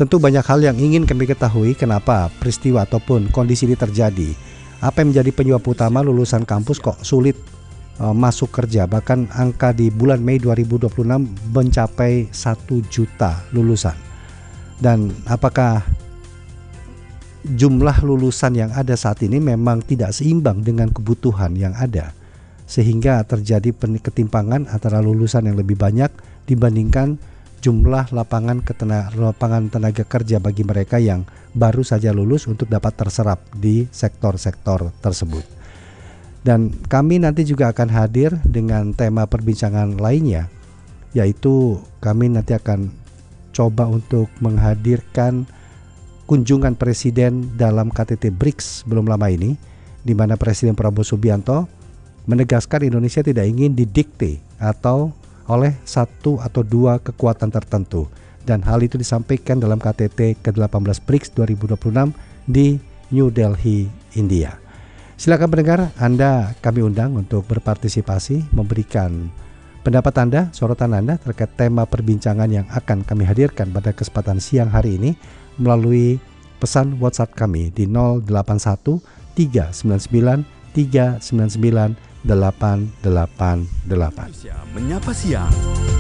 Tentu banyak hal yang ingin kami ketahui kenapa peristiwa ataupun kondisi ini terjadi. Apa yang menjadi penyebab utama lulusan kampus kok sulit masuk kerja. Bahkan angka di bulan Mei 2026 mencapai 1 juta lulusan. Dan apakah jumlah lulusan yang ada saat ini memang tidak seimbang dengan kebutuhan yang ada, sehingga terjadi ketimpangan antara lulusan yang lebih banyak dibandingkan jumlah lapangan tenaga kerja bagi mereka yang baru saja lulus untuk dapat terserap di sektor-sektor tersebut. Dan kami nanti juga akan hadir dengan tema perbincangan lainnya, yaitu kami nanti akan coba untuk menghadirkan kunjungan Presiden dalam KTT BRICS belum lama ini, di mana Presiden Prabowo Subianto menegaskan Indonesia tidak ingin didikte atau oleh satu atau dua kekuatan tertentu, dan hal itu disampaikan dalam KTT ke-18 BRICS 2026 di New Delhi, India. Silakan pendengar, Anda kami undang untuk berpartisipasi, memberikan pendapat Anda, sorotan Anda terkait tema perbincangan yang akan kami hadirkan pada kesempatan siang hari ini melalui pesan WhatsApp kami di 081 399 399 888. Menyapa siang.